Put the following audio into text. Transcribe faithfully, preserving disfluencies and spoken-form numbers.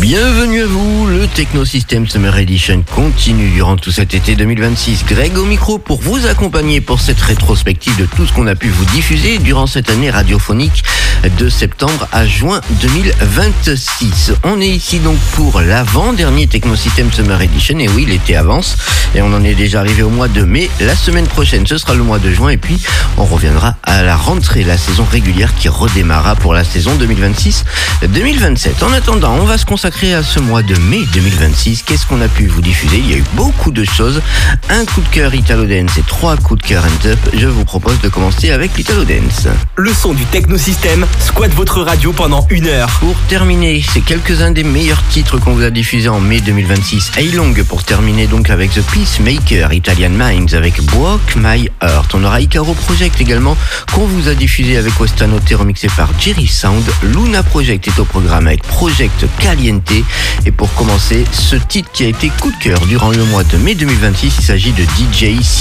Bienvenue à vous, le Technosystem Summer Edition continue durant tout cet été deux mille vingt-six. Greg au micro pour vous accompagner pour cette rétrospective de tout ce qu'on a pu vous diffuser durant cette année radiophonique de septembre à juin deux mille vingt-six. On est ici donc pour l'avant-dernier Technosystem Summer Edition, et oui, l'été avance et on en est déjà arrivé au mois de mai. La semaine prochaine, ce sera le mois de juin et puis on reviendra à la rentrée, la saison régulière qui redémarrera pour la saison deux mille vingt-six deux mille vingt-sept. En attendant, on va se consacrer à ce mois de mai deux mille vingt-six. Qu'est-ce qu'on a pu vous diffuser? Il y a eu beaucoup de choses. Un coup de cœur Italo Dance et trois coups de cœur Hands Up. Je vous propose de commencer avec l'Italo Dance. Le son du Technosystem squatte votre radio pendant une heure. Pour terminer, c'est quelques-uns des meilleurs titres qu'on vous a diffusés en mai deux mille vingt-six. A-Long pour terminer donc avec The Peacemaker, Italian Minds avec Broke My Heart. On aura Icaro Project également qu'on vous a diffusé avec Westanote remixé par Jerry Sound. Luna Project est au programme avec Project Caliente. Et pour commencer, ce titre qui a été coup de cœur durant le mois de mai deux mille vingt-six, il s'agit de D J